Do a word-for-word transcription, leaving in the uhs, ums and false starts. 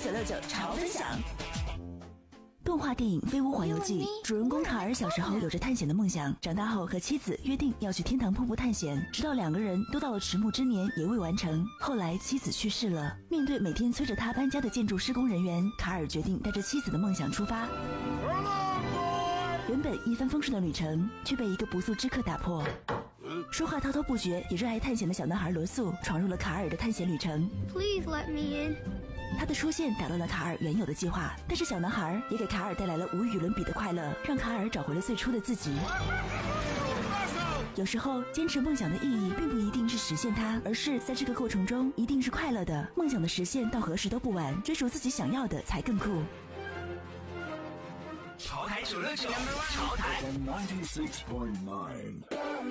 九六九潮分享。动画电影《飞屋环游记》，主人公卡尔小时候有着探险的梦想，长大后和妻子约定要去天堂瀑布探险，直到两个人都到了迟暮之年也未完成。后来妻子去世了，面对每天催着他搬家的建筑施工人员，卡尔决定带着妻子的梦想出发。原本一帆风顺的旅程，却被一个不速之客打破。说话滔滔不绝也热爱探险的小男孩罗素闯入了卡尔的探险旅程。 Please let me in。 他的出现打乱了卡尔原有的计划，但是小男孩也给卡尔带来了无与伦比的快乐，让卡尔找回了最初的自己。有时候坚持梦想的意义并不一定是实现它，而是在这个过程中一定是快乐的。梦想的实现到何时都不晚，追逐自己想要的才更酷。 潮台九六九，潮台。